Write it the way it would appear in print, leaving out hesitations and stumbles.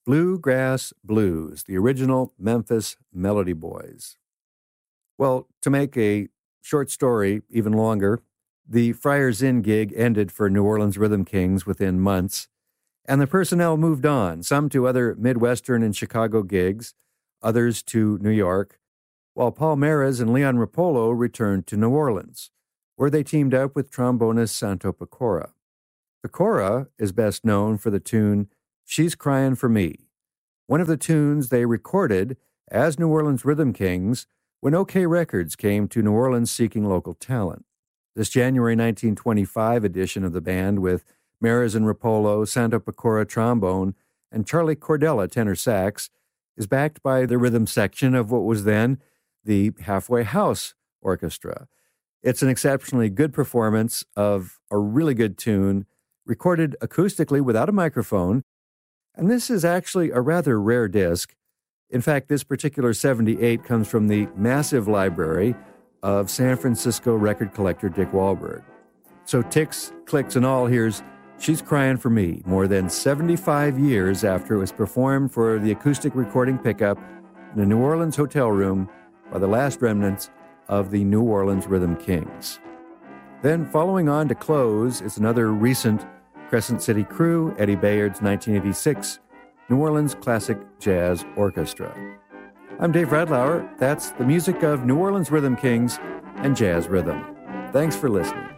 Bluegrass Blues, the original Memphis Melody Boys. Well, to make a short story even longer, the Friars Inn gig ended for New Orleans Rhythm Kings within months, and the personnel moved on, some to other Midwestern and Chicago gigs, others to New York, while Paul Meras and Leon Rapolo returned to New Orleans, where they teamed up with trombonist Santo Pecora. Pecora is best known for the tune She's Crying for Me, one of the tunes they recorded as New Orleans Rhythm Kings when OK Records came to New Orleans seeking local talent. This January 1925 edition of the band, with Meras and Rapolo, Santo Pecora trombone, and Charlie Cordella tenor sax, is backed by the rhythm section of what was then the Halfway House Orchestra. It's an exceptionally good performance of a really good tune, recorded acoustically without a microphone, and this is actually a rather rare disc. In fact, this particular 78 comes from the massive library of San Francisco record collector Dick Wahlberg. So ticks, clicks, and all, here's She's Crying for Me, more than 75 years after it was performed for the acoustic recording pickup in a New Orleans hotel room by the last remnants of the New Orleans Rhythm Kings. Then, following on to close, is another recent Crescent City crew, Eddie Bayard's 1986 New Orleans Classic Jazz Orchestra. I'm Dave Radlauer. That's the music of New Orleans Rhythm Kings and Jazz Rhythm. Thanks for listening.